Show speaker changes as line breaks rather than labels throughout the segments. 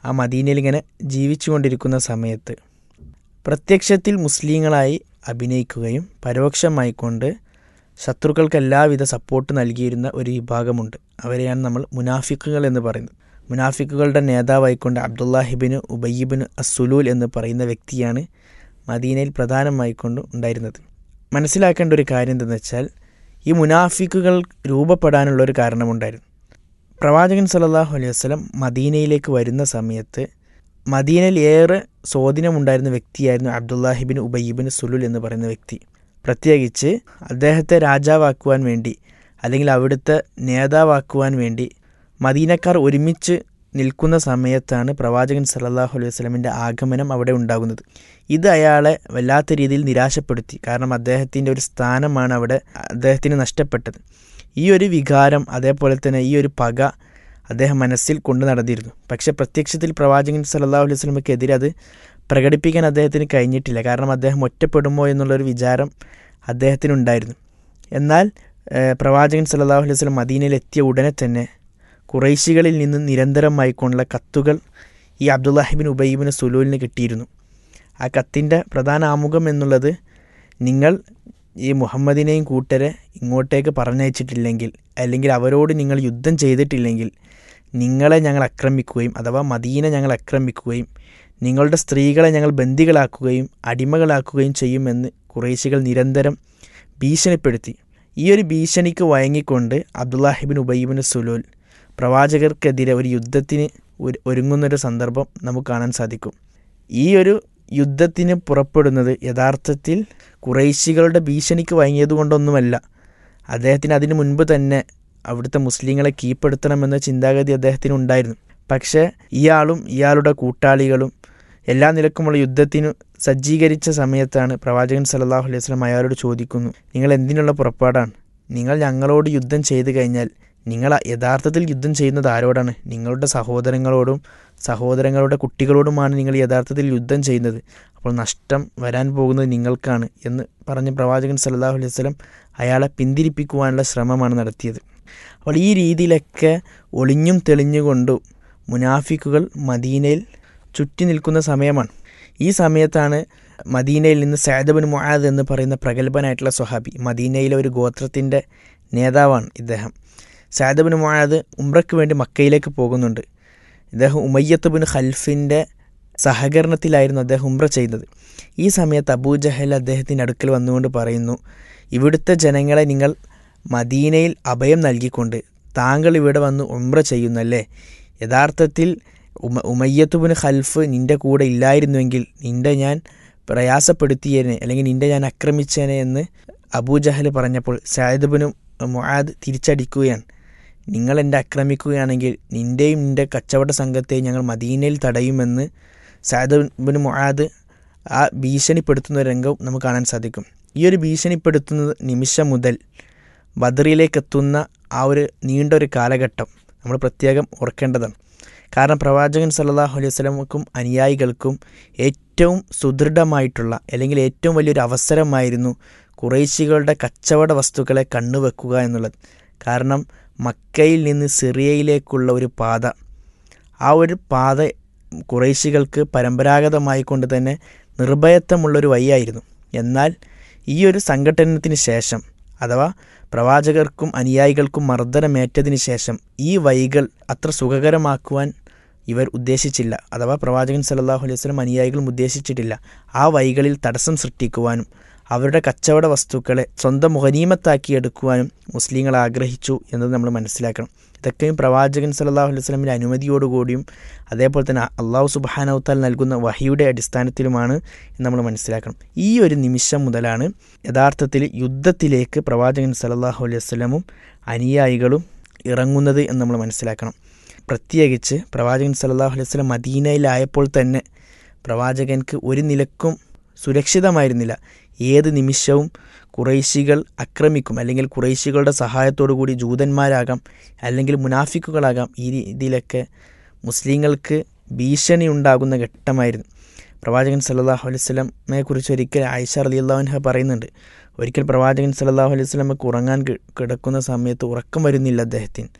ആ മദീനയിൽ ഇങ്ങനെ ജീവിച്ചു കൊണ്ടിരിക്കുന്ന സമയത്ത് പ്രത്യക്ഷത്തിൽ മുസ്ലിങ്ങളായി അഭിനയിക്കുകയും പരോക്ഷമായിക്കൊണ്ട് ശത്രുക്കൾക്ക് എല്ലാവിധ സപ്പോർട്ട് നൽകിയിരുന്ന ഒരു വിഭാഗമുണ്ട്. അവരെയാണ് നമ്മൾ മുനാഫിക്കുകൾ എന്ന് പറയുന്നത്. മുനാഫിക്കുകളുടെ നേതാവായിക്കൊണ്ട് അബ്ദുല്ലാഹിബിന് ഉബയ്യിബിന് അസ്സുലൂൽ എന്ന് പറയുന്ന വ്യക്തിയാണ് മദീനയിൽ പ്രധാനമായിക്കൊണ്ട് ഉണ്ടായിരുന്നത്. മനസ്സിലാക്കേണ്ട ഒരു കാര്യം എന്തെന്ന് വെച്ചാൽ, ഈ മുനാഫിക്കുകൾ രൂപപ്പെടാനുള്ളൊരു കാരണമുണ്ടായിരുന്നു. പ്രവാചകൻ സല്ലല്ലാഹു അലൈഹി വസല്ലം മദീനയിലേക്ക് വരുന്ന സമയത്ത് മദീനയിൽ ഏറെ സ്വാധീനമുണ്ടായിരുന്ന വ്യക്തിയായിരുന്നു അബ്ദുല്ലാഹിബിൻ ഉബയ്യിബിൻ സുലുൽ എന്ന് പറയുന്ന വ്യക്തി. പ്രത്യേകിച്ച് അദ്ദേഹത്തെ രാജാവാക്കുവാൻ വേണ്ടി അല്ലെങ്കിൽ അവിടുത്തെ നേതാവാക്കുവാൻ വേണ്ടി മദീനക്കാർ ഒരുമിച്ച് നിൽക്കുന്ന സമയത്താണ് പ്രവാചകൻ സല്ലല്ലാഹു അലൈഹി വസല്ലമിൻ്റെ ആഗമനം അവിടെ ഉണ്ടാകുന്നത്. ഇത് അയാളെ വല്ലാത്ത രീതിയിൽ നിരാശപ്പെടുത്തി. കാരണം അദ്ദേഹത്തിൻ്റെ ഒരു സ്ഥാനമാണ് അവിടെ അദ്ദേഹത്തിന് നഷ്ടപ്പെട്ടത്. ഈ ഒരു വികാരം, അതേപോലെ തന്നെ ഈ ഒരു പക അദ്ദേഹം മനസ്സിൽ കൊണ്ടു നടന്നിരുന്നു. പക്ഷേ പ്രത്യക്ഷത്തിൽ പ്രവാചകൻ സല്ലല്ലാഹു അലൈഹി വസല്ലമയ്ക്കെതിരെ അത് പ്രകടിപ്പിക്കാൻ അദ്ദേഹത്തിന് കഴിഞ്ഞിട്ടില്ല. കാരണം അദ്ദേഹം ഒറ്റപ്പെടുമോ എന്നുള്ളൊരു വിചാരം അദ്ദേഹത്തിനുണ്ടായിരുന്നു. എന്നാൽ പ്രവാചകൻ സല്ലല്ലാഹു അലൈഹി വസല്ലം മദീനയിൽ എത്തിയ ഉടനെ തന്നെ ഖുറൈശികളിൽ നിന്ന് നിരന്തരമായിക്കൊണ്ടുള്ള കത്തുകൾ ഈ അബ്ദുല്ലാഹിബിൻ ഉബയ്യിബിൻ സുലൂലിന് കിട്ടിയിരുന്നു. ആ കത്തിൻ്റെ പ്രധാന ആമുഖം എന്നുള്ളത്, നിങ്ങൾ ഈ മുഹമ്മദിനെയും കൂട്ടരെ ഇങ്ങോട്ടേക്ക് പറഞ്ഞയച്ചിട്ടില്ലെങ്കിൽ, അല്ലെങ്കിൽ അവരോട് നിങ്ങൾ യുദ്ധം ചെയ്തിട്ടില്ലെങ്കിൽ നിങ്ങളെ ഞങ്ങൾ ആക്രമിക്കുകയും അഥവാ മദീന ഞങ്ങൾ ആക്രമിക്കുകയും നിങ്ങളുടെ സ്ത്രീകളെ ഞങ്ങൾ ബന്ദികളാക്കുകയും അടിമകളാക്കുകയും ചെയ്യുമെന്ന് ഖുറൈശികൾ നിരന്തരം ഭീഷണിപ്പെടുത്തി. ഈ ഒരു ഭീഷണിക്ക് വഴങ്ങിക്കൊണ്ട് അബ്ദുല്ലാഹിബിൻ ഉബയ്യിബിൻ സുലൂൽ പ്രവാചകർക്കെതിരെ ഒരു യുദ്ധത്തിന് ഒരുങ്ങുന്നൊരു സന്ദർഭം നമുക്ക് കാണാൻ സാധിക്കും. ഈ ഒരു യുദ്ധത്തിന് പുറപ്പെടുന്നത് യഥാർത്ഥത്തിൽ ഖുറൈശികളുടെ ഭീഷണിക്ക് വഴങ്ങിയതുകൊണ്ടൊന്നുമല്ല. അദ്ദേഹത്തിന് അതിനു മുൻപ് തന്നെ അവിടുത്തെ മുസ്ലിങ്ങളെ കീഴ്പ്പെടുത്തണമെന്ന ചിന്താഗതി അദ്ദേഹത്തിന് ഉണ്ടായിരുന്നു. പക്ഷേ ഇയാളും ഇയാളുടെ കൂട്ടാളികളും എല്ലാ നിലക്കുമുള്ള യുദ്ധത്തിന് സജ്ജീകരിച്ച സമയത്താണ് പ്രവാചകൻ സല്ലല്ലാഹു അലൈഹി വസല്ലം അയാളോട് ചോദിക്കുന്നു, നിങ്ങൾ എന്തിനുള്ള പുറപ്പാടാണ്? നിങ്ങൾ ഞങ്ങളോട് യുദ്ധം ചെയ്തു കഴിഞ്ഞാൽ നിങ്ങൾ യഥാർത്ഥത്തിൽ യുദ്ധം ചെയ്യുന്നത് ആരോടാണ്? നിങ്ങളുടെ സഹോദരങ്ങളോടും സഹോദരങ്ങളുടെ കുട്ടികളോടുമാണ് നിങ്ങൾ യഥാർത്ഥത്തിൽ യുദ്ധം ചെയ്യുന്നത്. അപ്പോൾ നഷ്ടം വരാൻ പോകുന്നത് നിങ്ങൾക്കാണ് എന്ന് പറഞ്ഞ് പ്രവാചകൻ സല്ലല്ലാഹു അലൈഹി വസല്ലം അയാളെ പിന്തിരിപ്പിക്കുവാനുള്ള ശ്രമമാണ് നടത്തിയത്. അപ്പോൾ ഈ രീതിയിലൊക്കെ ഒളിഞ്ഞും തെളിഞ്ഞുകൊണ്ടും മുനാഫിക്കുകൾ മദീനയിൽ ചുറ്റി നിൽക്കുന്ന സമയമാണ്. ഈ സമയത്താണ് മദീനയിൽ നിന്ന് സഅദ് ഇബ്നു മുആദ് എന്ന് പറയുന്ന പ്രഗത്ഭനായിട്ടുള്ള സ്വഹാബി, മദീനയിലെ ഒരു ഗോത്രത്തിൻ്റെ നേതാവാണ് ഇദ്ദേഹം. സഅദ് ഇബ്നു മുആദ് ഉംറയ്ക്ക് വേണ്ടി മക്കയിലേക്ക് പോകുന്നുണ്ട്. ഇദ്ദേഹം ഉമയ്യത്ത് ബിൻ ഖൽഫിൻ്റെ സഹകരണത്തിലായിരുന്നു അദ്ദേഹം ഉംറ ചെയ്യുന്നത്. ഈ സമയത്ത് അബൂജഹൽ അദ്ദേഹത്തിൻ്റെ അടുക്കൽ വന്നുകൊണ്ട് പറയുന്നു, ഇവിടുത്തെ ജനങ്ങളെ നിങ്ങൾ മദീനയിൽ അഭയം നൽകിക്കൊണ്ട് താങ്കൾ ഇവിടെ വന്ന് ഉംറ ചെയ്യുന്നല്ലേ? യഥാർത്ഥത്തിൽ ഉമയ്യത്ത് ബിൻ ഖൽഫ് നിൻ്റെ കൂടെ ഇല്ലായിരുന്നുവെങ്കിൽ നിൻ്റെ ഞാൻ പ്രയാസപ്പെടുത്തിയേനെ, അല്ലെങ്കിൽ നിൻ്റെ ഞാൻ ആക്രമിച്ചേനെ എന്ന് അബൂജഹൽ പറഞ്ഞപ്പോൾ സഅദ് ഇബ്നു മുആദ് തിരിച്ചടിക്കുകയാണ്, നിങ്ങൾ എന്നെ ആക്രമിക്കുകയാണെങ്കിൽ നിൻ്റെയും നിൻ്റെ കച്ചവട സംഘത്തെയും ഞങ്ങൾ മദീനയിൽ തടയുമെന്ന് സഅദ് ഇബ്നു മുആദ് ആ ഭീഷണിപ്പെടുത്തുന്ന രംഗവും നമുക്ക് കാണാൻ സാധിക്കും. ഈ ഒരു ഭീഷണിപ്പെടുത്തുന്ന നിമിഷം മുതൽ ബദറിലേക്ക് എത്തുന്ന ആ ഒരു നീണ്ടൊരു കാലഘട്ടം നമ്മൾ പ്രത്യേകം ഓർക്കേണ്ടതാണ്. കാരണം പ്രവാചകൻ സല്ലല്ലാഹു അലൈഹി വസല്ലമക്കും അനുയായികൾക്കും ഏറ്റവും സുദൃഢമായിട്ടുള്ള അല്ലെങ്കിൽ ഏറ്റവും വലിയൊരു അവസരമായിരുന്നു ഖുറൈശികളുടെ കച്ചവട വസ്തുക്കളെ കണ്ണുവെക്കുക എന്നുള്ളത്. കാരണം മക്കയിൽ നിന്ന് സിറിയയിലേക്കുള്ള ഒരു പാത, ആ ഒരു പാത ഖുറൈശികൾക്ക് പരമ്പരാഗതമായി കൊണ്ട് തന്നെ നിർഭയത്വമുള്ളൊരു വഴിയായിരുന്നു. എന്നാൽ ഈ ഒരു സംഘട്ടനത്തിന് ശേഷം, അഥവാ പ്രവാചകർക്കും അനുയായികൾക്കും മർദ്ദനമേറ്റതിന് ശേഷം ഈ വഴികൾ അത്ര സുഖകരമാക്കുവാൻ ഇവർ ഉദ്ദേശിച്ചില്ല. അഥവാ പ്രവാചകൻ സല്ലല്ലാഹു അലൈഹി വസല്ലം അനുയായികളും ഉദ്ദേശിച്ചിട്ടില്ല. ആ വഴികളിൽ തടസ്സം സൃഷ്ടിക്കുവാനും അവരുടെ കച്ചവട വസ്തുക്കളെ സ്വന്തം ഗനീമത്താക്കി എടുക്കുവാനും മുസ്ലിങ്ങൾ ആഗ്രഹിച്ചു എന്നത് നമ്മൾ മനസ്സിലാക്കണം. ഇതൊക്കെയും പ്രവാചകൻ സല്ലല്ലാഹു അലൈഹി വസല്ലമിൻ്റെ അനുമതിയോടുകൂടിയും അതേപോലെ തന്നെ അള്ളാഹു സുബ്ഹാനഹു വതആല നൽകുന്ന വഹിയുടെ അടിസ്ഥാനത്തിലുമാണ് നമ്മൾ മനസ്സിലാക്കണം. ഈ ഒരു നിമിഷം മുതലാണ് യഥാർത്ഥത്തിൽ യുദ്ധത്തിലേക്ക് പ്രവാചകൻ സല്ലല്ലാഹു അലൈഹി വസല്ലമും അനുയായികളും ഇറങ്ങുന്നത് എന്ന് നമ്മൾ മനസ്സിലാക്കണം. പ്രത്യേകിച്ച് പ്രവാചകൻ സല്ലല്ലാഹു അലൈഹി വസല്ലം മദീനയിലായപ്പോൾ തന്നെ പ്രവാചകൻക്ക് ഒരു നിലക്കും സുരക്ഷിതമായിരുന്നില്ല. ഏത് നിമിഷവും ഖുറൈശികൾ ആക്രമിക്കും, അല്ലെങ്കിൽ ഖുറൈശികളുടെ സഹായത്തോടു കൂടി ജൂതന്മാരാകാം, അല്ലെങ്കിൽ മുനാഫിക്കുകളാകാം, ഈ രീതിയിലൊക്കെ മുസ്ലിങ്ങൾക്ക് ഭീഷണി ഉണ്ടാകുന്ന ഘട്ടമായിരുന്നു. പ്രവാചകൻ സല്ലല്ലാഹു അലൈഹി വസല്ലമയെ കുറിച്ച് ഒരിക്കൽ ആയിഷ റളിയല്ലാഹു അൻഹ പറയുന്നുണ്ട്, ഒരിക്കൽ പ്രവാചകൻ സല്ലല്ലാഹു അലൈഹി വസല്ലമക്ക് ഉറങ്ങാൻ കിടക്കുന്ന സമയത്ത് ഉറക്കം വരുന്നില്ല അദ്ദേഹത്തിന്.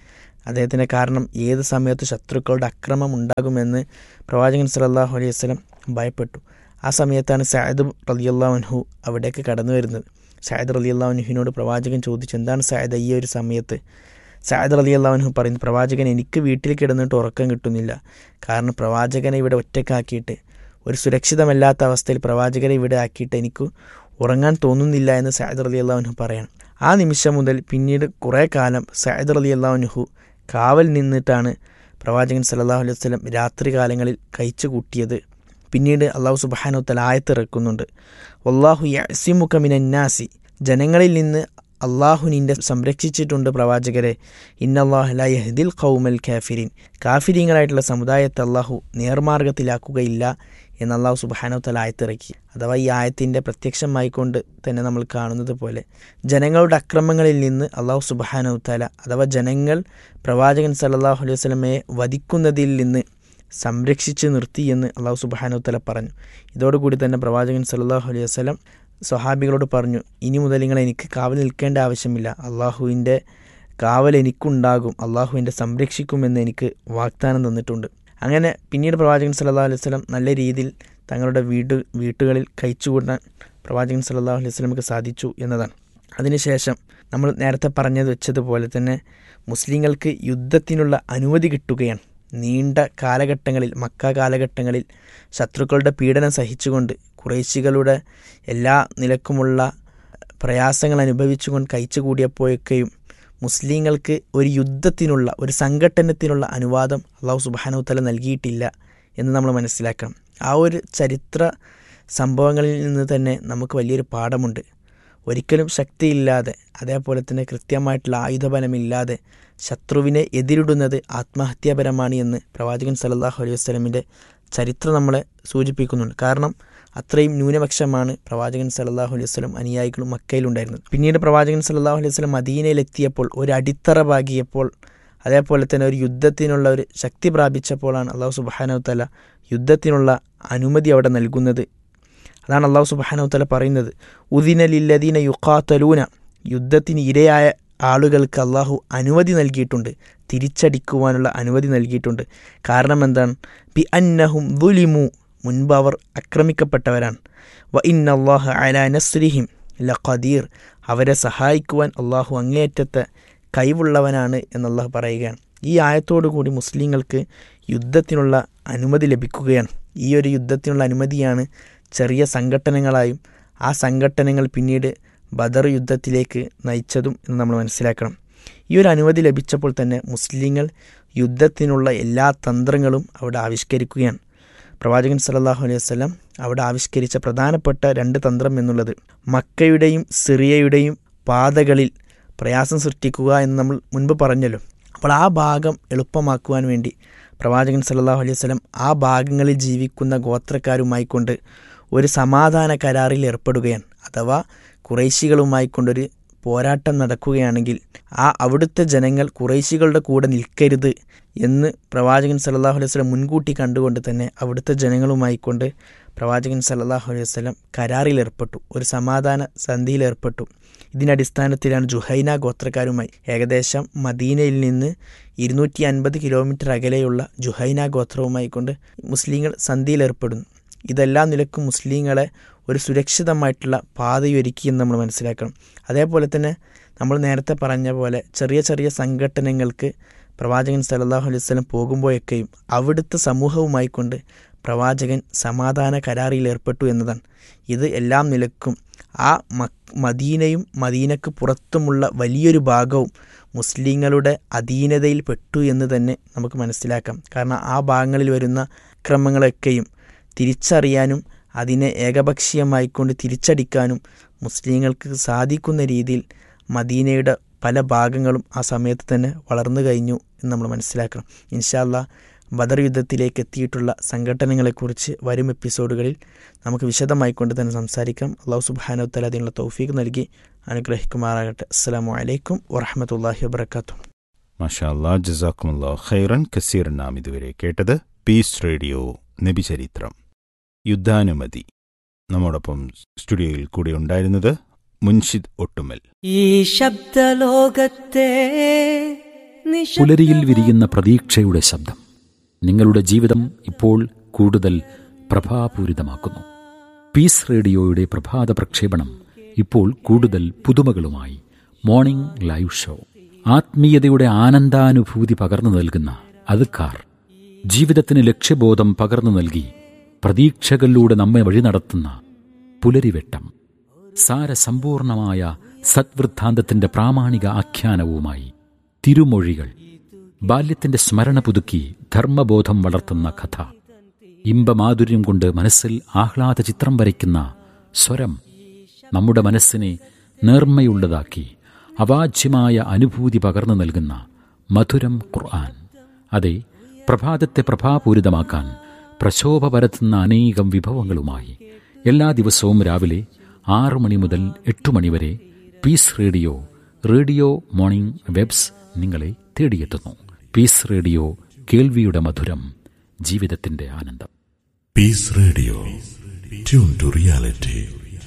അദ്ദേഹത്തിൻ്റെ കാരണം ഏത് സമയത്ത് ശത്രുക്കളുടെ അക്രമം ഉണ്ടാകുമെന്ന് പ്രവാചകൻ സല്ലല്ലാഹു അലൈഹി വസല്ലം ഭയപ്പെട്ടു. ആ സമയത്താണ് സഅദ് റളിയല്ലാഹു അൻഹു അവിടേക്ക് കടന്നു വരുന്നത്. സഅദ് റളിയല്ലാഹു അൻഹുവിനോട് പ്രവാചകൻ ചോദിച്ചു, എന്താണ് സഅദ് ഈ ഒരു സമയത്ത്? സഅദ് റളിയല്ലാഹു അൻഹു പറയുന്നു, പ്രവാചകൻ, എനിക്ക് വീട്ടിൽ കിടന്നിട്ട് ഉറക്കം കിട്ടുന്നില്ല. കാരണം പ്രവാചകനെ ഇവിടെ ഒറ്റക്കാക്കിയിട്ട്, ഒരു സുരക്ഷിതമല്ലാത്ത അവസ്ഥയിൽ പ്രവാചകനെ ഇവിടെ ആക്കിയിട്ട് എനിക്ക് ഉറങ്ങാൻ തോന്നുന്നില്ല എന്ന് സഅദ് റളിയല്ലാഹു അൻഹു പറയണം. ആ നിമിഷം മുതൽ പിന്നീട് കുറേ കാലം സഅദ് റളിയല്ലാഹു അൻഹു കാവൽ നിന്നിട്ടാണ് പ്രവാചകൻ സല്ലല്ലാഹു അലൈഹി വസല്ലം രാത്രി കാലങ്ങളിൽ കഴിച്ചു കൂട്ടിയത്. പിന്നീട് അല്ലാഹു സുബ്ഹാനഹു വ തആല ആയത്ത് ഇറക്കുന്നുണ്ട്, വല്ലാഹു യഅസിമുക മിനന്നാസി, ജനങ്ങളിൽ നിന്ന് അള്ളാഹു നിന്നെ സംരക്ഷിച്ചിട്ടുണ്ട് പ്രവാചകരെ. ഇന്നല്ലാഹു ലാ യഹ്ദിൽ ഖൗമൽ കാഫിരീൻ, കാഫിരീങ്ങളായിട്ടുള്ള സമുദായത്തെ അള്ളാഹു നേർമാർഗത്തിലാക്കുകയില്ല എന്ന് അള്ളാഹു സുബ്ഹാനഹു വ തആല ആയത്തിറക്കി. അഥവാ ഈ ആയത്തിൻ്റെ പ്രത്യക്ഷമായിക്കൊണ്ട് തന്നെ നമ്മൾ കാണുന്നത് പോലെ ജനങ്ങളുടെ അക്രമങ്ങളിൽ നിന്ന് അള്ളാഹു സുബ്ഹാനഹു വ തആല, അഥവാ ജനങ്ങൾ പ്രവാചകൻ സല്ലല്ലാഹു അലൈഹി വസല്ലമയെ വധിക്കുന്നതിൽ നിന്ന് സംരക്ഷിച്ച് നിർത്തി എന്ന് അള്ളാഹു സുബ്ഹാനഹു വ തആല പറഞ്ഞു. ഇതോടുകൂടി തന്നെ പ്രവാചകൻ സല്ലല്ലാഹു അലൈഹി വസല്ലം സ്വഹാബികളോട് പറഞ്ഞു, ഇനി മുതൽ നിങ്ങൾ എനിക്ക് കാവൽ നിൽക്കേണ്ട ആവശ്യമില്ല, അള്ളാഹുവിൻ്റെ കാവൽ എനിക്കുണ്ടാകും, അള്ളാഹു എന്നെ സംരക്ഷിക്കുമെന്ന് എനിക്ക് വാഗ്ദാനം തന്നിട്ടുണ്ട്. അങ്ങനെ പിന്നീട് പ്രവാചകൻ സല്ലല്ലാഹു അലൈഹി വസല്ലം നല്ല രീതിയിൽ തങ്ങളുടെ വീട്ടുകളിൽ കഴിച്ചുകൂടാൻ പ്രവാചകൻ സല്ലല്ലാഹു അലൈഹി വസല്ലമക്ക് സാധിച്ചു എന്നതാണ്. അതിനുശേഷം നമ്മൾ നേരത്തെ പറഞ്ഞത് വെച്ചതുപോലെ തന്നെ മുസ്ലിങ്ങൾക്ക് യുദ്ധത്തിനുള്ള അനുമതി കിട്ടുകയാണ്. നീണ്ട കാലഘട്ടങ്ങളിൽ, മക്ക കാലഘട്ടങ്ങളിൽ ശത്രുക്കളുടെ പീഡനം സഹിച്ചുകൊണ്ട് ഖുറൈശികളുടെ എല്ലാ നിലക്കുമുള്ള പ്രയാസങ്ങൾ അനുഭവിച്ചുകൊണ്ട് കഴിച്ചുകൂടിയപ്പോഴൊക്കെയും മുസ്ലിങ്ങൾക്ക് ഒരു യുദ്ധത്തിനുള്ള, ഒരു സംഘട്ടനത്തിനുള്ള അനുവാദം അല്ലാഹു സുബ്ഹാനഹു വ തആല നൽകിയിട്ടില്ല എന്ന് നമ്മൾ മനസ്സിലാക്കണം. ആ ഒരു ചരിത്ര സംഭവങ്ങളിൽ നിന്ന് തന്നെ നമുക്ക് വലിയൊരു പാഠമുണ്ട്. ഒരിക്കലും ശക്തിയില്ലാതെ, അതേപോലെ തന്നെ കൃത്യമായിട്ടുള്ള ആയുധബലമില്ലാതെ ശത്രുവിനെ എതിരിടുന്നത് ആത്മഹത്യാപരമാണ് എന്ന് പ്രവാചകൻ സല്ലല്ലാഹു അലൈഹി വസല്ലമിൻ്റെ ചരിത്രം നമ്മളെ സൂചിപ്പിക്കുന്നുണ്ട്. കാരണം അത്രയും ന്യൂനപക്ഷമാണ് പ്രവാചകൻ സല്ലല്ലാഹു അലൈഹി വസല്ലം അനുയായികളും മക്കയിലുണ്ടായിരുന്നത്. പിന്നീട് പ്രവാചകൻ സല്ലല്ലാഹു അലൈഹി വസല്ലം മദീനയിലെത്തിയപ്പോൾ, ഒരു അടിത്തറ പാകിയപ്പോൾ, അതേപോലെ തന്നെ ഒരു യുദ്ധത്തിനുള്ള ഒരു ശക്തി പ്രാപിച്ചപ്പോഴാണ് അല്ലാഹു സുബ്ഹാനഹു വ തആല യുദ്ധത്തിനുള്ള അനുമതി അവിടെ നൽകുന്നത്. അതാണ് അല്ലാഹു സുബ്ഹാനഹു വ തആല പറയുന്നത്, ഉദിന ലില്ലദീന യുഖാതലൂന, യുദ്ധത്തിന് ഇരയായ ആളുകൾക്ക് അള്ളാഹു അനുമതി നൽകിയിട്ടുണ്ട്, തിരിച്ചടിക്കുവാനുള്ള അനുമതി നൽകിയിട്ടുണ്ട്. കാരണം എന്താണ്? ബി അന്നഹും ദുലിമു, മുൻപ് അവർ ആക്രമിക്കപ്പെട്ടവരാണ്. വ ഇന്നല്ലാഹ അലാ നസ്രിഹിം ലഖദീർ, അവരെ സഹായിക്കുവാൻ അള്ളാഹു അങ്ങേയറ്റത്തെ കഴിവുള്ളവനാണ് എന്നല്ലാഹു പറയുകയാണ്. ഈ ആയത്തോടു കൂടി മുസ്ലിങ്ങൾക്ക് യുദ്ധത്തിനുള്ള അനുമതി ലഭിക്കുകയാണ്. ഈ ഒരു യുദ്ധത്തിനുള്ള അനുമതിയാണ് ചെറിയ സംഘട്ടനങ്ങളായും ആ സംഘട്ടനങ്ങൾ പിന്നീട് ബദർ യുദ്ധത്തിലേക്ക് നയിച്ചതും എന്ന് നമ്മൾ മനസ്സിലാക്കണം. ഈ ഒരു അനുമതി ലഭിച്ചപ്പോൾ തന്നെ മുസ്ലിങ്ങൾ യുദ്ധത്തിനുള്ള എല്ലാ തന്ത്രങ്ങളും അവിടെ ആവിഷ്കരിക്കുകയാണ്. പ്രവാചകൻ സല്ലല്ലാഹു അലൈഹി വസല്ലം അവിടെ ആവിഷ്കരിച്ച പ്രധാനപ്പെട്ട 2 തന്ത്രം എന്നുള്ളത് മക്കയുടെയും സിറിയയുടെയും പാതകളിൽ പ്രയാസം സൃഷ്ടിക്കുക എന്ന് നമ്മൾ മുൻപ് പറഞ്ഞല്ലോ. അപ്പോൾ ആ ഭാഗം എളുപ്പമാക്കുവാൻ വേണ്ടി പ്രവാചകൻ സല്ലല്ലാഹു അലൈഹി വസല്ലം ആ ഭാഗങ്ങളിൽ ജീവിക്കുന്ന ഗോത്രക്കാരുമായി കൊണ്ട് ഒരു സമാധാന കരാറിൽ ഏർപ്പെടുകയാണ്. അഥവാ ഖുറൈശികളുമായി കൊണ്ടൊരു പോരാട്ടം നടക്കുകയാണെങ്കിൽ അവിടുത്തെ ജനങ്ങൾ ഖുറൈശികളുടെ കൂടെ നിൽക്കരുത് എന്ന് പ്രവാചകൻ സല്ലല്ലാഹു അലൈഹി വസല്ലം മുൻകൂട്ടി കണ്ടുകൊണ്ട് തന്നെ അവിടുത്തെ ജനങ്ങളുമായി കൊണ്ട് പ്രവാചകൻ സല്ലല്ലാഹു അലൈഹി വസല്ലം കരാറിൽ ഏർപ്പെട്ടു, ഒരു സമാധാന സന്ധിയിൽ ഏർപ്പെട്ടു. ഇതിൻ്റെ അടിസ്ഥാനത്തിലാണ് ജുഹൈന ഗോത്രക്കാരുമായി, ഏകദേശം മദീനയിൽ നിന്ന് 250 കിലോമീറ്റർ അകലെയുള്ള ജുഹൈന ഗോത്രവുമായി കൊണ്ട് മുസ്ലിങ്ങൾ സന്ധിയിൽ ഏർപ്പെടുന്നു. ഇതെല്ലാം നിലക്കും മുസ്ലിങ്ങളെ ഒരു സുരക്ഷിതമായിട്ടുള്ള പാതയൊരുക്കി എന്ന് നമ്മൾ മനസ്സിലാക്കണം. അതേപോലെ തന്നെ നമ്മൾ നേരത്തെ പറഞ്ഞ പോലെ ചെറിയ ചെറിയ സംഘട്ടനങ്ങൾക്ക് പ്രവാചകൻ സല്ലല്ലാഹു അലൈഹി വസല്ലം പോകുമ്പോഴൊക്കെയും അവിടുത്തെ സമൂഹവുമായി കൊണ്ട് പ്രവാചകൻ സമാധാന കരാറിൽ ഏർപ്പെട്ടു എന്നതാണ്. ഇത് എല്ലാം നിലക്കും ആ മദീനയും മദീനക്ക് പുറത്തുമുള്ള വലിയൊരു ഭാഗവും മുസ്ലിങ്ങളുടെ അധീനതയിൽ പെട്ടു എന്ന് തന്നെ നമുക്ക് മനസ്സിലാക്കാം. കാരണം ആ ഭാഗങ്ങളിൽ വരുന്ന അക്രമങ്ങളൊക്കെയും തിരിച്ചറിയാനും അതിനെ ഏകപക്ഷീയമായിക്കൊണ്ട് തിരിച്ചടിക്കാനും മുസ്ലിങ്ങൾക്ക് സാധിക്കുന്ന രീതിയിൽ മദീനയുടെ പല ഭാഗങ്ങളും ആ സമയത്ത് തന്നെ വളർന്നു കഴിഞ്ഞു എന്ന് നമ്മൾ മനസ്സിലാക്കണം. ഇൻഷാ അല്ലാഹ് ബദർ യുദ്ധത്തിലേക്ക് എത്തിയിട്ടുള്ള സംഘടനകളെക്കുറിച്ച് വരും എപ്പിസോഡുകളിൽ നമുക്ക് വിശദമായിക്കൊണ്ട് തന്നെ സംസാരിക്കാം. അല്ലാഹു സുബ്ഹാനഹു വ തആല അതിനുള്ള തൗഫീഖ് നൽകി അനുഗ്രഹിക്കുമാറാകട്ടെ. അസ്സലാമു അലൈക്കും വറഹ്മത്തുള്ളാഹി വബറകാതുഹു.
മാഷാ അല്ലാഹ്, ജസാക്കുമുല്ലാഹു ഖൈറൻ കസീറൻ. നാം ഇതുവരെ കേട്ടത് പീസ് റേഡിയോ നബിചരിത്രം യുദ്ധാനുമതി. നമ്മോടൊപ്പം സ്റ്റുഡിയോയിൽ കൂടെ ഉണ്ടായിരുന്നത് മുൻഷിദ് ഒട്ടുമൽ.
ഈ ശബ്ദലോകത്തെ പുലരിയിൽ വിരിയുന്ന പ്രതീക്ഷയുടെ ശബ്ദം നിങ്ങളുടെ ജീവിതം ഇപ്പോൾ കൂടുതൽ പ്രഭാപൂരിതമാക്കുന്നു. പീസ് റേഡിയോയുടെ പ്രഭാത പ്രക്ഷേപണം ഇപ്പോൾ കൂടുതൽ പുതുമകളുമായി. മോർണിംഗ് ലൈവ് ഷോ, ആത്മീയതയുടെ ആനന്ദാനുഭൂതി പകർന്നു നൽകുന്ന അദ്കാർ, ജീവിതത്തിന് ലക്ഷ്യബോധം പകർന്നു നൽകി പ്രതീക്ഷകളിലൂടെ നമ്മെ വഴി നടത്തുന്ന പുലരിവെട്ടം, സാരസമ്പൂർണമായ സദ്വൃത്താന്തത്തിന്റെ പ്രാമാണിക ആഖ്യാനവുമായി തിരുമൊഴികൾ, ബാല്യത്തിന്റെ സ്മരണ പുതുക്കി ധർമ്മബോധം വളർത്തുന്ന കഥ, ഇമ്പമാധുര്യം കൊണ്ട് മനസ്സിൽ ആഹ്ലാദ ചിത്രം വരയ്ക്കുന്ന സ്വരം, നമ്മുടെ മനസ്സിനെ നേർമ്മയുള്ളതാക്കി അവാച്യമായ അനുഭൂതി പകർന്നു നൽകുന്ന മധുരം ഖുർആൻ. അതെ, പ്രഭാതത്തെ പ്രഭാപൂരിതമാക്കാൻ പ്രശോഭ പരത്തുന്ന അനേകം വിഭവങ്ങളുമായി എല്ലാ ദിവസവും രാവിലെ 6 മണി മുതൽ 8 മണി വരെ piece radio, radio morning webs നിങ്ങളെ തേടിയെത്തുന്നു. പീസ് റേഡിയോ, കേൾവിയുടെ മധുരം, ജീവിതത്തിന്റെ ആനന്ദം.
Piece radio, tune to reality.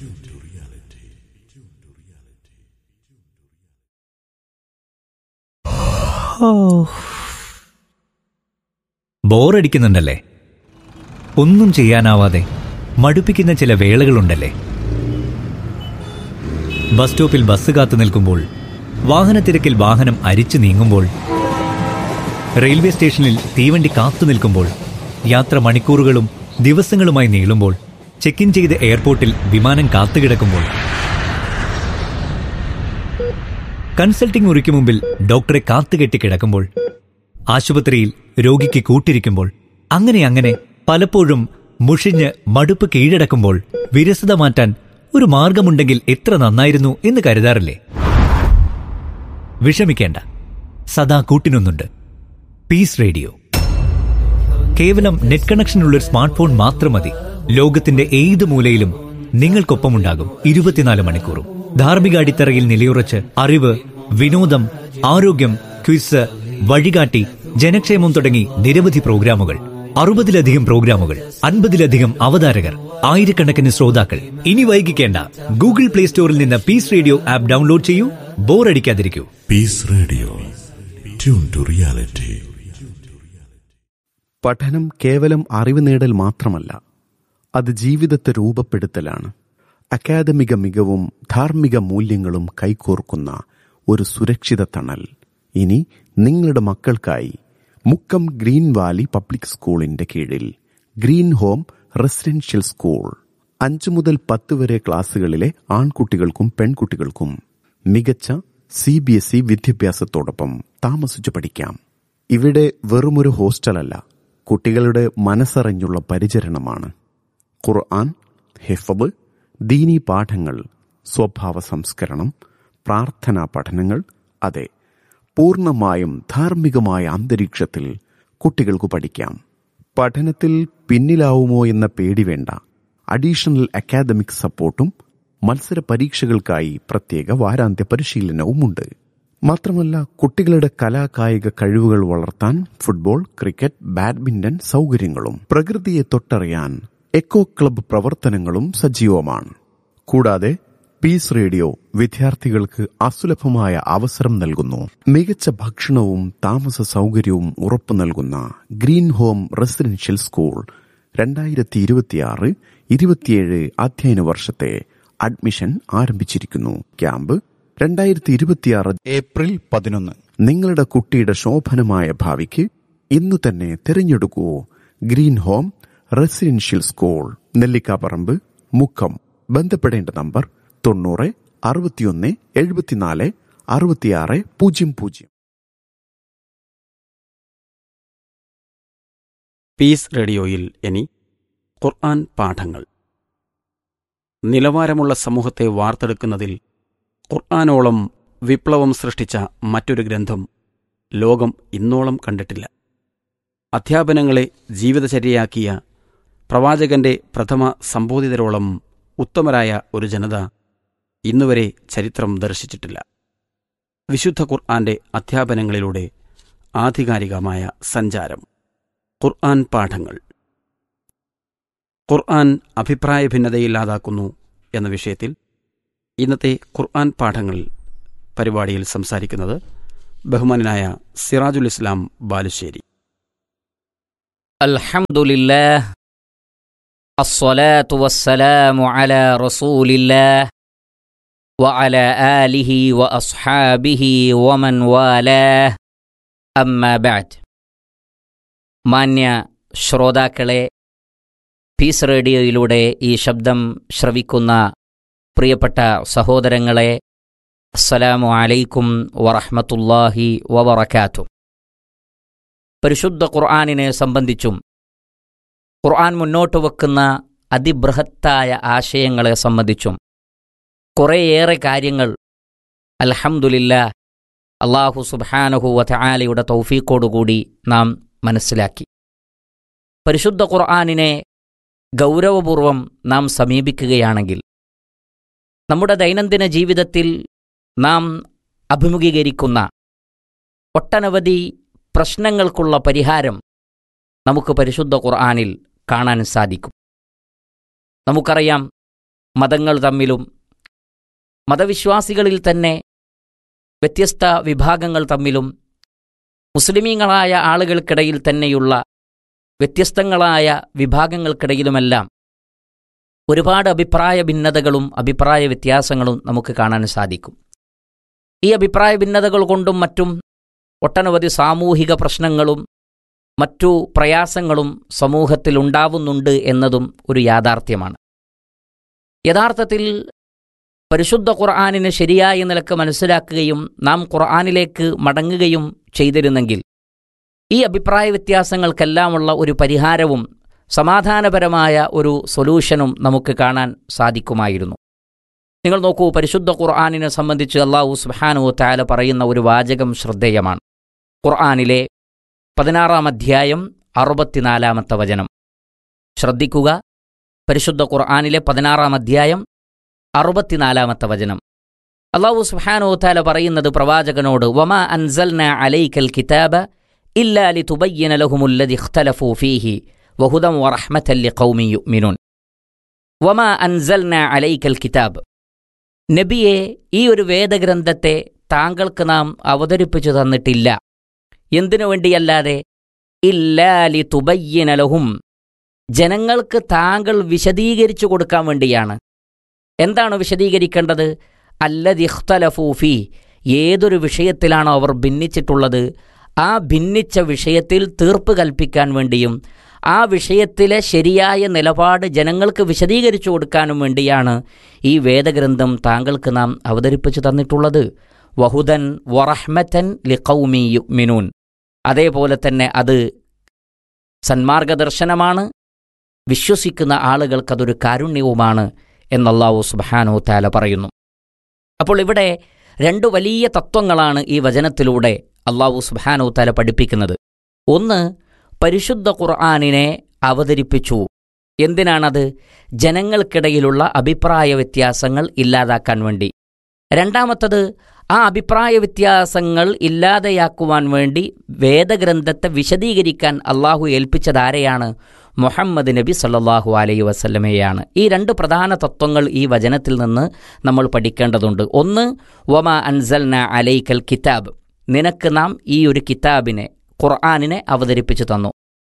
ബോറടിക്കുന്നുണ്ടല്ലേ? ഒന്നും ചെയ്യാനാവാതെ മടുപ്പിക്കുന്ന ചില വേളകളുണ്ടല്ലേ? ബസ് സ്റ്റോപ്പിൽ ബസ് കാത്തു നിൽക്കുമ്പോൾ, വാഹനത്തിരക്കിൽ വാഹനം അരിച്ചു നീങ്ങുമ്പോൾ, റെയിൽവേ സ്റ്റേഷനിൽ തീവണ്ടി കാത്തു നിൽക്കുമ്പോൾ, യാത്ര മണിക്കൂറുകളും ദിവസങ്ങളുമായി നീളുമ്പോൾ, ചെക്ക് ഇൻ ചെയ്ത് എയർപോർട്ടിൽ വിമാനം കാത്തുകിടക്കുമ്പോൾ, കൺസൾട്ടിംഗ് മുറിക്ക് മുമ്പിൽ ഡോക്ടറെ കാത്തുകെട്ടി കിടക്കുമ്പോൾ, ആശുപത്രിയിൽ രോഗിക്ക് കൂട്ടിരിക്കുമ്പോൾ, അങ്ങനെ പലപ്പോഴും മുഷിഞ്ഞ് മടുപ്പ് കീഴടക്കുമ്പോൾ വിരസത മാറ്റാൻ ഒരു മാർഗമുണ്ടെങ്കിൽ എത്ര നന്നായിരുന്നു എന്ന് കരുതാറില്ലേ? വിഷമിക്കേണ്ട, സദാ കൂട്ടിനൊന്നുണ്ട്. Piece radio. കേവലം നെറ്റ് കണക്ഷനുള്ളൊരു സ്മാർട്ട് ഫോൺ മാത്രം മതി. ലോകത്തിന്റെ ഏത് മൂലയിലും നിങ്ങൾക്കൊപ്പമുണ്ടാകും 24 മണിക്കൂറും. ധാർമ്മിക അടിത്തറയിൽ നിലയുറച്ച് അറിവ്, വിനോദം, ആരോഗ്യം, ക്വിസ്, വഴികാട്ടി, ജനക്ഷേമം തുടങ്ങി നിരവധി പ്രോഗ്രാമുകൾ. 60-ലധികം പ്രോഗ്രാമുകൾ, 50-ലധികം അവതാരകർ, ആയിരക്കണക്കിന് ശ്രോതാക്കൾ. ഇനി വൈകിക്കേണ്ട, ഗൂഗിൾ പ്ലേ സ്റ്റോറിൽ നിന്ന് പീസ് റേഡിയോ ആപ്പ് ഡൗൺലോഡ് ചെയ്യൂ. ബോറടിക്കാതിരിക്കൂ.
Piece radio, tune to reality.
പഠനം കേവലം അറിവ് നേടൽ മാത്രമല്ല, അത് ജീവിതത്തെ രൂപപ്പെടുത്തലാണ്. അക്കാദമിക മികവും ധാർമ്മിക മൂല്യങ്ങളും കൈകോർക്കുന്ന ഒരു സുരക്ഷിത തണൽ ഇനി നിങ്ങളുടെ മക്കൾക്കായി മുക്കം ഗ്രീൻ വാലി പബ്ലിക് സ്കൂളിന്റെ കീഴിൽ ഗ്രീൻ ഹോം റെസിഡൻഷ്യൽ സ്കൂൾ. 5 മുതൽ 10 വരെ ക്ലാസുകളിലെ ആൺകുട്ടികൾക്കും പെൺകുട്ടികൾക്കും മികച്ച CBSE വിദ്യാഭ്യാസത്തോടൊപ്പം താമസിച്ചു പഠിക്കാം. ഇവിടെ വെറുമൊരു ഹോസ്റ്റലല്ല, കുട്ടികളുടെ മനസ്സറിഞ്ഞുള്ള പരിചരണമാണ്. ഖുർആൻ, ഹിഫ്ള്, ദീനീ പാഠങ്ങൾ, സ്വഭാവ സംസ്കരണം, പ്രാർത്ഥനാ പഠനങ്ങൾ. അതെ, പൂർണ്ണമായും ധാർമ്മികമായ അന്തരീക്ഷത്തിൽ കുട്ടികൾക്ക് പഠിക്കാം. പഠനത്തിൽ പിന്നിലാവുമോ എന്ന പേടി വേണ്ട. അഡീഷണൽ അക്കാദമിക് സപ്പോർട്ടും മത്സര പരീക്ഷകൾക്കായി പ്രത്യേക വാരാന്ത്യ പരിശീലനവുമുണ്ട്. മാത്രമല്ല, കുട്ടികളുടെ കലാകായിക കഴിവുകൾ വളർത്താൻ ഫുട്ബോൾ, ക്രിക്കറ്റ്, ബാഡ്മിന്റൺ സൗകര്യങ്ങളും പ്രകൃതിയെ തൊട്ടറിയാൻ എക്കോ ക്ലബ്ബ് പ്രവർത്തനങ്ങളും സജീവമാണ്. കൂടാതെ പീസ് റേഡിയോ വിദ്യാർത്ഥികൾക്ക് അസുലഭമായ അവസരം നൽകുന്നു. മികച്ച ഭക്ഷണവും താമസ സൗകര്യവും ഉറപ്പു നൽകുന്ന ഗ്രീൻ ഹോം റെസിഡൻഷ്യൽ സ്കൂൾ 2026-27 അധ്യയന വർഷത്തെ അഡ്മിഷൻ ആരംഭിച്ചിരിക്കുന്നു. Camp 2026
April 11.
നിങ്ങളുടെ കുട്ടിയുടെ ശോഭനമായ ഭാവിക്ക് ഇന്നു തന്നെ തിരഞ്ഞെടുക്കൂ green home residential school, Nellikkaparamba, Mukkam. ബന്ധപ്പെടേണ്ട നമ്പർ 90 61 74 66 00.
പീസ് റേഡിയോയിൽ ഇനി ഖുർആൻ പാഠങ്ങൾ. നിലവാരമുള്ള സമൂഹത്തെ വാർത്തെടുക്കുന്നതിൽ ഖുർആനോളം വിപ്ലവം സൃഷ്ടിച്ച മറ്റൊരു ഗ്രന്ഥം ലോകം ഇന്നോളം കണ്ടിട്ടില്ല. അധ്യാപനങ്ങളെ ജീവിതചര്യയാക്കിയ പ്രവാചകന്റെ പ്രഥമ സംബോധിതരോളം ഉത്തമരായ ഒരു ജനത ഇന്നുവരെ ചരിത്രം ദർശിച്ചിട്ടില്ല. വിശുദ്ധ ഖുർആന്റെ അധ്യാപനങ്ങളിലൂടെ ആധികാരികമായ സഞ്ചാരം. ഖുർആൻ പാഠങ്ങൾ. ഖുർആൻ അഭിപ്രായ ഭിന്നതയില്ലാതാക്കുന്നു എന്ന വിഷയത്തിൽ ഇന്നത്തെ ഖുർആൻ പാഠങ്ങൾ പരിപാടിയിൽ സംസാരിക്കുന്നത് ബഹുമാനായ സിറാജുൽ ഇസ്ലാം ബാലുശ്ശേരി.
അൽഹംദുലില്ലാഹ് അസ്സലാത്തു വസ്സലാമു അലാ റസൂലില്ലാഹ് വഅലാ ആലിഹി വഅസ്ഹാബിഹി വമൻ വാലാഹ്. അമ്മാ ബഅദ്. മാന്യ ശ്രോതാക്കളെ, പീസ് റേഡിയോയിലൂടെ ഈ ശബ്ദം ശ്രവിക്കുന്ന പ്രിയപ്പെട്ട സഹോദരങ്ങളെ, അസ്സലാമു അലൈക്കും വറഹ്മത്തുള്ളാഹി വബറകാതുഹു. പരിശുദ്ധ ഖുർആനിനെ സംബന്ധിച്ചും ഖുർആൻ മുന്നോട്ട് വെക്കുന്ന അതിബൃഹത്തായ ആശയങ്ങളെ സംബന്ധിച്ചും കുറേയേറെ കാര്യങ്ങൾ അൽഹംദുലില്ലാഹ് അല്ലാഹു സുബ്ഹാനഹു വതആലയുടെ തൗഫീഖോടുകൂടി നാം മനസ്സിലാക്കി. പരിശുദ്ധ ഖുർആനിനെ ഗൗരവപൂർവം നാം സമീപിക്കുകയാണെങ്കിൽ നമ്മുടെ ദൈനംദിന ജീവിതത്തിൽ നാം അഭിമുഖീകരിക്കുന്ന ഒട്ടനവധി പ്രശ്നങ്ങൾക്കുള്ള പരിഹാരം നമുക്ക് പരിശുദ്ധ ഖുർആനിൽ കാണാൻ സാധിക്കും. നമുക്കറിയാം, മതങ്ങൾ തമ്മിലും മതവിശ്വാസികളിൽ തന്നെ വ്യത്യസ്ത വിഭാഗങ്ങൾ തമ്മിലും മുസ്ലിമീങ്ങളായ ആളുകൾക്കിടയിൽ തന്നെയുള്ള വ്യത്യസ്തങ്ങളായ വിഭാഗങ്ങൾക്കിടയിലുമെല്ലാം ഒരുപാട് അഭിപ്രായ ഭിന്നതകളും അഭിപ്രായ വ്യത്യാസങ്ങളും നമുക്ക് കാണാൻ സാധിക്കും. ഈ അഭിപ്രായ ഭിന്നതകൾ കൊണ്ടും മറ്റും ഒട്ടനവധി സാമൂഹിക പ്രശ്നങ്ങളും മറ്റു പ്രയാസങ്ങളും സമൂഹത്തിൽ ഉണ്ടാവുന്നുണ്ട് എന്നതും ഒരു യാഥാർത്ഥ്യമാണ്. യഥാർത്ഥത്തിൽ പരിശുദ്ധ ഖുർആനിനെ ശരിയായ നിലക്ക് മനസ്സിലാക്കുകയും നാം ഖുർആനിലേക്ക് മടങ്ങുകയും ചെയ്തിരുന്നെങ്കിൽ ഈ അഭിപ്രായ വ്യത്യാസങ്ങൾക്കെല്ലാമുള്ള ഒരു പരിഹാരവും സമാധാനപരമായ ഒരു സൊല്യൂഷനും നമുക്ക് കാണാൻ സാധിക്കുമായിരുന്നു. നിങ്ങൾ നോക്കൂ, പരിശുദ്ധ ഖുർആനിനെ സംബന്ധിച്ച് അല്ലാഹു സുബ്ഹാനഹു വ തആല പറയുന്ന ഒരു വാചകം ശ്രദ്ധേയമാണ്. ഖുർആനിലെ 16-ാം അധ്യായം 64-ാമത്തെ വചനം ശ്രദ്ധിക്കുക. പരിശുദ്ധ ഖുർആനിലെ 16-ാം അധ്യായം 64-ാമത്തെ വചനം അല്ലാഹു സുബ്ഹാനഹു വ തആല പറയുന്നത് പ്രവാചകനോട്, വമാ അൻസൽനാ അലൈക്കൽ കിതാബ ഇല്ലാ ലിതുബയ്യിന ലഹുമുല്ലദി ഇഖ്തലഫൂ ഫീഹി വഹുദൻ വറഹ്മതൻ ലിഖൗമി യുഅ്മിനൂൻ. വമാ അൻസൽനാ അലൈക്കൽ കിതാബ്, നബിയെ, ഈ ഒരു വേദഗ്രന്ഥത്തെ താങ്കൾക്ക് നാം അവതരിപ്പിച്ചു തന്നിട്ടില്ല. എന്തിനു വേണ്ടിയല്ലാതെ? ഇല്ലാ ലിതുബയ്യിന ലഹും, ജനങ്ങൾക്ക് താങ്കൾ വിശദീകരിച്ചു കൊടുക്കാൻ വേണ്ടിയാണ്. എന്താണ് വിശദീകരിക്കേണ്ടത്? അല്ലദി ഇഖ്തലഫൂ ഫീ, ഏതൊരു വിഷയത്തിലാണോ അവർ ഭിന്നിച്ചിട്ടുള്ളത് ആ ഭിന്നിച്ച വിഷയത്തിൽ തീർപ്പ് കൽപ്പിക്കാൻ വേണ്ടിയും ആ വിഷയത്തിലെ ശരിയായ നിലപാട് ജനങ്ങൾക്ക് വിശദീകരിച്ചു കൊടുക്കാനും വേണ്ടിയാണ് ഈ വേദഗ്രന്ഥം താങ്കൾക്ക് നാം അവതരിപ്പിച്ചു തന്നിട്ടുള്ളത്. വഹുദൻ വറഹ്മതൻ ലിഖൗമി യുഅ്മിനൂൻ, അതേപോലെ തന്നെ അത് സന്മാർഗദർശനമാണ്, വിശ്വസിക്കുന്ന ആളുകൾക്കതൊരു കാരുണ്യവുമാണ് എന്നല്ലാഹു സുബ്ഹാനഹു വ തആല പറയുന്നു. അപ്പോൾ ഇവിടെ രണ്ട് വലിയ തത്വങ്ങളാണ് ഈ വചനത്തിലൂടെ അല്ലാഹു സുബ്ഹാനഹു വ തആല പഠിപ്പിക്കുന്നത്. ഒന്ന്, പരിശുദ്ധ ഖുർആനിനെ അവതരിപ്പിച്ചു. എന്തിനാണത്? ജനങ്ങൾക്കിടയിലുള്ള അഭിപ്രായ വ്യത്യാസങ്ങൾ ഇല്ലാതാക്കാൻ വേണ്ടി. രണ്ടാമത്തത്, ആ അഭിപ്രായ വ്യത്യാസങ്ങൾ ഇല്ലാതെയാക്കുവാൻ വേണ്ടി വേദഗ്രന്ഥത്തെ വിശദീകരിക്കാൻ അള്ളാഹു ഏൽപ്പിച്ചതാരെയാണ്? മുഹമ്മദ് നബി സല്ലല്ലാഹു അലൈഹി വസല്ലമയാണ്. ഈ രണ്ട് പ്രധാന തത്വങ്ങൾ ഈ വചനത്തിൽ നിന്ന് നമ്മൾ പഠിക്കേണ്ടതുണ്ട്. ഒന്ന്, വമാ അൻസൽനാ അലൈക്കൽ കിതാബ്, നിനക്ക് നാം ഈ ഒരു കിതാബിനെ, ഖുർആനിനെ അവതരിപ്പിച്ചു തന്നു.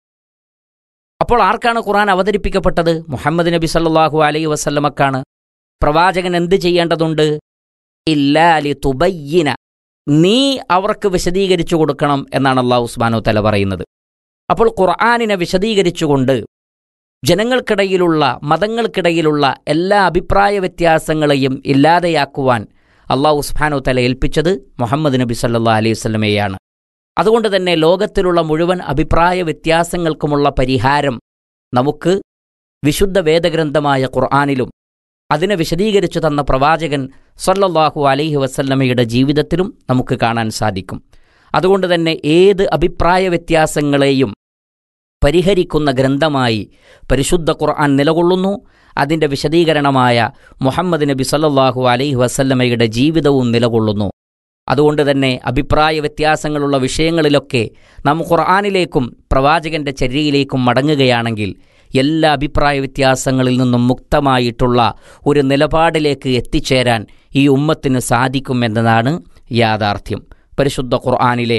അപ്പോൾ ആർക്കാണ് ഖുർആൻ അവതരിപ്പിക്കപ്പെട്ടത്? മുഹമ്മദ് നബി സല്ലല്ലാഹു അലൈഹി വസല്ലമക്കാണ്. പ്രവാചകൻ എന്ത് ചെയ്യേണ്ടതുണ്ട്? ഇല്ലാ ലിതുബയ്യിന, നീ അവർക്ക് വിശദീകരിച്ചു കൊടുക്കണം എന്നാണ് അല്ലാഹു സുബ്ഹാനഹു വ തആല പറയുന്നത്. അപ്പോൾ ഖുർആനിനെ വിശദീകരിച്ചുകൊണ്ട് ജനങ്ങൾക്കിടയിലുള്ള, മതങ്ങൾക്കിടയിലുള്ള എല്ലാ അഭിപ്രായ വ്യത്യാസങ്ങളെയും ഇല്ലാതെയാക്കുവാൻ അല്ലാഹു സുബ്ഹാനഹു വ തആല ഏൽപ്പിച്ചത് മുഹമ്മദ് നബി സല്ലല്ലാഹു അലൈഹി വസല്ലമയെയാണ്. അതുകൊണ്ട് തന്നെ ലോകത്തിലുള്ള മുഴുവൻ അഭിപ്രായ വ്യത്യാസങ്ങൾക്കുമുള്ള പരിഹാരം നമുക്ക് വിശുദ്ധ വേദഗ്രന്ഥമായ ഖുർആനിലും അതിനെ വിശദീകരിച്ചു തന്ന പ്രവാചകൻ സല്ലല്ലാഹു അലൈഹി വസല്ലമയുടെ ജീവിതത്തിലും നമുക്ക് കാണാൻ സാധിക്കും. അതുകൊണ്ട് തന്നെ ഏത് അഭിപ്രായ വ്യത്യാസങ്ങളെയും പരിഹരിക്കുന്ന ഗ്രന്ഥമായി പരിശുദ്ധ ഖുർആൻ നിലകൊള്ളുന്നു. അതിൻ്റെ വിശദീകരണമായ മുഹമ്മദ് നബി സല്ലല്ലാഹു അലൈഹി വസല്ലമയുടെ ജീവിതവും നിലകൊള്ളുന്നു. അതുകൊണ്ട് തന്നെ അഭിപ്രായ വ്യത്യാസങ്ങളുള്ള വിഷയങ്ങളിലൊക്കെ നാം ഖുർആനിലേക്കും പ്രവാചകന്റെ ചര്യയിലേക്കും മടങ്ങുകയാണെങ്കിൽ എല്ലാ അഭിപ്രായ വ്യത്യാസങ്ങളിൽ നിന്നും മുക്തമായിട്ടുള്ള ഒരു നിലപാടിലേക്ക് എത്തിച്ചേരാൻ ഈ ഉമ്മത്തിന് സാധിക്കുമെന്നതാണ് യാഥാർത്ഥ്യം. പരിശുദ്ധ ഖുർആനിലെ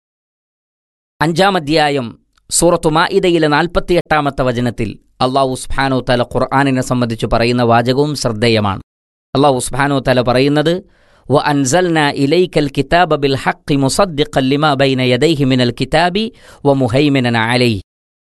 5-ാം അധ്യായം സൂറത്തു മാഇദയിലെ 48-ാമത്തെ വചനത്തിൽ അല്ലാഹു സുബ്ഹാനഹു തആല ഖുർആനിനെ സംബന്ധിച്ച് പറയുന്ന വാചകവും ശ്രദ്ധേയമാണ്. അല്ലാഹു സുബ്ഹാനഹു തആല പറയുന്നത് വഅൻസൽനാ ഇലൈക്കൽ കിതാബ ബിൽ ഹഖ് മുസദ്ദിഖൻ ലിമാ ബൈന യദൈഹി മിനൽ കിതാബി വമുഹൈമിനൻ അലൈഹി.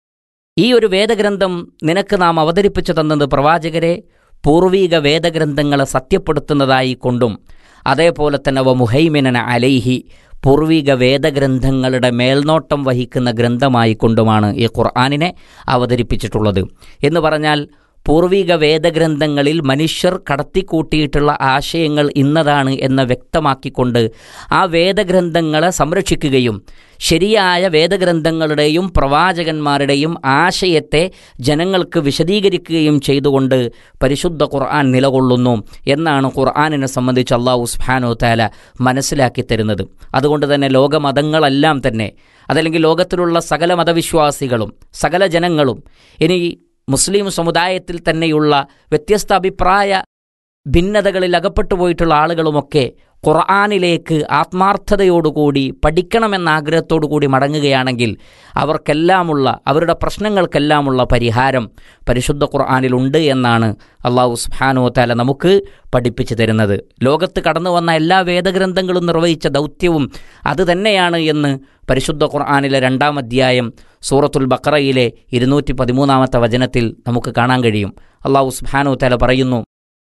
ഈ ഒരു വേദഗ്രന്ഥം നിനക്ക് നാം അവതരിപ്പിച്ചു തന്നത് പ്രവാചകരെ പൂർവീക വേദഗ്രന്ഥങ്ങളെ സത്യപ്പെടുത്തുന്നതായി കൊണ്ടും അതേപോലെ തന്നെ വമുഹൈമിനൻ അലൈഹി പൂർവീക വേദഗ്രന്ഥങ്ങളുടെ മേൽനോട്ടം വഹിക്കുന്ന ഗ്രന്ഥമായി കൊണ്ടുമാണ് ഈ ഖുർആനിനെ അവതരിപ്പിച്ചിട്ടുള്ളത്. എന്ന് പറഞ്ഞാൽ പൂർവീക വേദഗ്രന്ഥങ്ങളിൽ മനുഷ്യർ കടത്തിക്കൂട്ടിയിട്ടുള്ള ആശയങ്ങൾ ഇന്നതാണ് എന്ന് വ്യക്തമാക്കിക്കൊണ്ട് ആ വേദഗ്രന്ഥങ്ങളെ സംരക്ഷിക്കുകയും ശരിയായ വേദഗ്രന്ഥങ്ങളുടെയും പ്രവാചകന്മാരുടെയും ആശയത്തെ ജനങ്ങൾക്ക് വിശദീകരിക്കുകയും ചെയ്തുകൊണ്ട് പരിശുദ്ധ ഖുർആൻ നിലകൊള്ളുന്നു എന്നാണ് ഖുർആനിനെ സംബന്ധിച്ച് അല്ലാഹു സുബ്ഹാനഹു തആല മനസ്സിലാക്കി തരുന്നത്. അതുകൊണ്ട് തന്നെ ലോകമതങ്ങളെല്ലാം തന്നെ, അതല്ലെങ്കിൽ ലോകത്തിലുള്ള സകല മതവിശ്വാസികളും സകല ജനങ്ങളും, ഇനി മുസ്ലിം സമുദായത്തിൽ തന്നെയുള്ള വ്യത്യസ്ത അഭിപ്രായ ഭിന്നതകളിൽ അകപ്പെട്ടു പോയിട്ടുള്ള ആളുകളുമൊക്കെ ഖുർആനിലേക്ക് ആത്മാർത്ഥതയോടുകൂടി പഠിക്കണമെന്ന ആഗ്രഹത്തോടുകൂടി മടങ്ങുകയാണെങ്കിൽ അവർക്കെല്ലാമുള്ള, അവരുടെ പ്രശ്നങ്ങൾക്കെല്ലാമുള്ള പരിഹാരം പരിശുദ്ധ ഖുർആനിലുണ്ട് എന്നാണ് അല്ലാഹു സുബ്ഹാനഹു തആല നമുക്ക് പഠിപ്പിച്ചു തരുന്നത്. ലോകത്ത് കടന്നു വന്ന എല്ലാ വേദഗ്രന്ഥങ്ങളും നിർവഹിച്ച ദൗത്യവും അതുതന്നെയാണ് എന്ന് പരിശുദ്ധ ഖുർആനിലെ 2-ാം അധ്യായം സൂറത്തുൽ ബഖറയിലെ 213-ാമത്തെ വചനത്തിൽ നമുക്ക് കാണാൻ കഴിയും. അല്ലാഹു സുബ്ഹാനഹു തആല പറയുന്നു,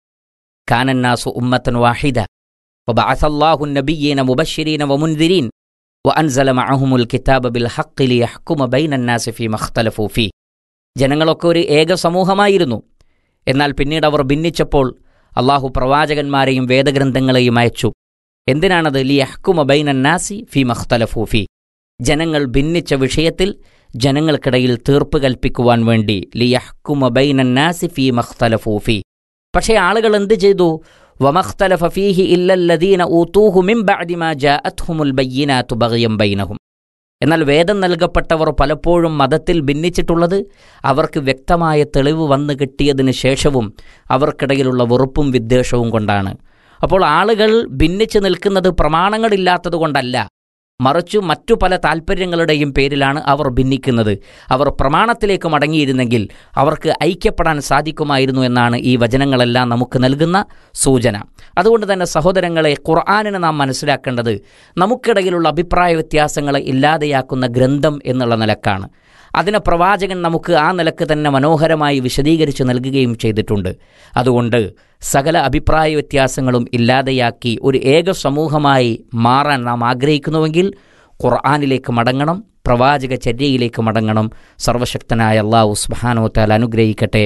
കാനന്നാസു ഉമ്മത്തൻ വാഹിദ വബഅസല്ലാഹു നബിയ്യീന മുബശ്ശിരീന വമുൻദിരീൻ വഅൻസല മഅഹുമുൽ കിതാബ ബിൽ ഹഖ് ലിയഹ്കുമ ബൈനന്നാസി ഫീമാ ഇഖ്തലഫൂ ഫീഹ്. ജനങ്ങളൊക്കെ ഒരു ഏക സമൂഹമായിരുന്നു. എന്നാൽ പിന്നീട് അവർ ഭിന്നിച്ചപ്പോൾ അല്ലാഹു പ്രവാചകന്മാരെയും വേദഗ്രന്ഥങ്ങളെയും അയച്ചു. എന്തിനാണത്? ലിയഹ്കുമ ബൈനന്നാസി ഫീമാ ഇഖ്തലഫൂ ഫീഹ്. ജനങ്ങൾ ഭിന്നിച്ച വിഷയത്തിൽ ജനങ്ങൾക്കിടയിൽ തീർപ്പ് കൽപ്പിക്കുവാൻ വേണ്ടി. ലിയഹ്കുമ ബൈനന്നാസി ഫീമാ ഇഖ്തലഫൂ ഫീഹ്. പക്ഷേ ആളുകൾ എന്ത് ചെയ്തു? വമഖ്തലഫ ഫീഹി ഇല്ലല്ലദീന ഊതൂഹു മിൻ ബഅദി മാ ജാഅത്ഹുമുൽ ബയ്യിനാതു ബഗ്യൻ ബൈനഹും. എന്നാൽ വേദം നൽകപ്പെട്ടവർ പലപ്പോഴും മതത്തിൽ ഭിന്നിച്ചിട്ടുള്ളത് അവർക്ക് വ്യക്തമായ തെളിവ് വന്നു കിട്ടിയതിന് ശേഷവും അവർക്കിടയിലുള്ള വെറുപ്പും വിദ്വേഷവും കൊണ്ടാണ്. അപ്പോൾ ആളുകൾ ഭിന്നിച്ചു നിൽക്കുന്നത് പ്രമാണങ്ങളില്ലാത്തത് കൊണ്ടല്ല, മറിച്ചു മറ്റു പല താൽപ്പര്യങ്ങളുടെയും പേരിലാണ് അവർ ഭിന്നിക്കുന്നത്. അവർ പ്രമാണത്തിലേക്ക് മടങ്ങിയിരുന്നെങ്കിൽ അവർക്ക് ഐക്യപ്പെടാൻ സാധിക്കുമായിരുന്നു എന്നാണ് ഈ വചനങ്ങളെല്ലാം നമുക്ക് നൽകുന്ന സൂചന. അതുകൊണ്ട് തന്നെ സഹോദരങ്ങളെ, ഖുർആനിനെ നാം മനസ്സിലാക്കേണ്ടത് നമുക്കിടയിലുള്ള അഭിപ്രായ വ്യത്യാസങ്ങളെ ഇല്ലാതെയാക്കുന്ന ഗ്രന്ഥം എന്നുള്ള നിലക്കാണ്. അതിനെ പ്രവാചകൻ നമുക്ക് ആ നിലക്ക് തന്നെ മനോഹരമായി വിശദീകരിച്ച് നൽകുകയും ചെയ്തിട്ടുണ്ട്. അതുകൊണ്ട് സകല അഭിപ്രായ വ്യത്യാസങ്ങളും ഇല്ലാതെയാക്കി ഒരു ഏക സമൂഹമായി മാറാൻ നാം ആഗ്രഹിക്കുന്നുവെങ്കിൽ ഖുർആനിലേക്ക് മടങ്ങണം, പ്രവാചക ചര്യയിലേക്ക് മടങ്ങണം. സർവശക്തനായ അല്ലാഹു സുബ്ഹാനഹു തആല അനുഗ്രഹിക്കട്ടെ.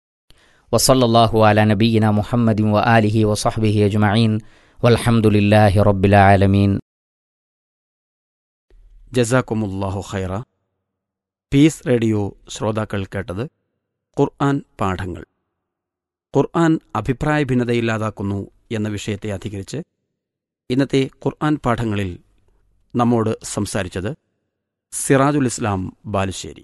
വസല്ലല്ലാഹു അലാ നബിയിന മുഹമ്മദിൻ വആലിഹി വസഹ്ബിഹി അജ്മഈൻ വൽഹംദുലില്ലാഹി റബ്ബിൽ ആലമീൻ.
ജസാക്കുമുല്ലാഹു ഖൈറ. പീസ് റേഡിയോ ശ്രോതാക്കൾ കേട്ടത് ഖുർആൻ പാഠങ്ങൾ. ഖുർആൻ അഭിപ്രായ ഭിന്നതയില്ലാതാക്കുന്നു എന്ന വിഷയത്തെ അധികരിച്ച് ഇന്നത്തെ ഖുർആൻ പാഠങ്ങളിൽ നമ്മോട് സംസാരിച്ചത് സിറാജുൽ ഇസ്ലാം ബാലുശ്ശേരി.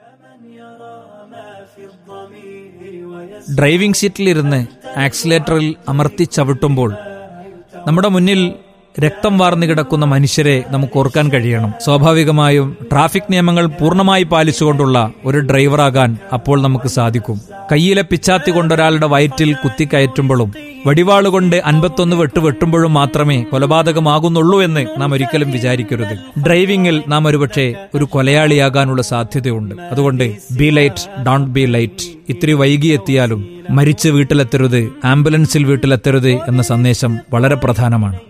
ഡ്രൈവിംഗ് സീറ്റിലിരുന്ന് ആക്സിലേറ്ററിൽ അമർത്തി ചവിട്ടുമ്പോൾ നമ്മുടെ മുന്നിൽ രക്തം വാർന്നു കിടക്കുന്ന മനുഷ്യരെ നമുക്ക് ഓർക്കാൻ കഴിയണം. സ്വാഭാവികമായും ട്രാഫിക് നിയമങ്ങൾ പൂർണ്ണമായി പാലിച്ചുകൊണ്ടുള്ള ഒരു ഡ്രൈവറാകാൻ അപ്പോൾ നമുക്ക് സാധിക്കും. കയ്യിലെ പിച്ചാത്തി കൊണ്ടൊരാളുടെ വയറ്റിൽ കുത്തിക്കയറ്റുമ്പോഴും വടിവാളുകൊണ്ട് 51 വെട്ട് വെട്ടുമ്പോഴും മാത്രമേ കൊലപാതകമാകുന്നുള്ളൂ എന്ന് നാം ഒരിക്കലും വിചാരിക്കരുത്. ഡ്രൈവിംഗിൽ നാം ഒരുപക്ഷെ ഒരു കൊലയാളിയാകാനുള്ള സാധ്യതയുണ്ട്. അതുകൊണ്ട് B light, don't be light. ഇത്തിരി വൈകിയെത്തിയാലും മരിച്ച് വീട്ടിലെത്തരുത്, ആംബുലൻസിൽ വീട്ടിലെത്തരുത് എന്ന സന്ദേശം വളരെ പ്രധാനമാണ്.